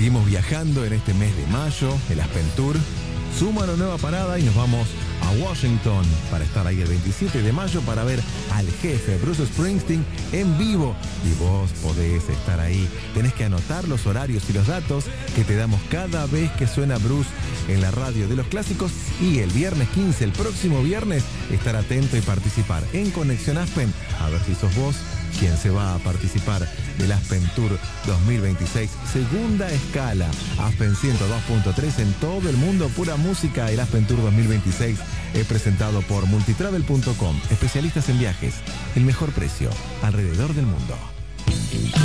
Seguimos viajando en este mes de mayo, el Aspen Tour suma una nueva parada y nos vamos a Washington para estar ahí el 27 de mayo para ver al jefe Bruce Springsteen en vivo. Y vos podés estar ahí. Tenés que anotar los horarios y los datos que te damos cada vez que suena Bruce en la radio de los clásicos. Y el viernes 15, el próximo viernes, estar atento y participar en Conexión Aspen. A ver si sos vos quien se va a participar del Aspen Tour 2026, segunda escala. Aspen 102.3 en todo el mundo, pura música. El Aspen Tour 2026 es presentado por multitravel.com, especialistas en viajes, el mejor precio alrededor del mundo.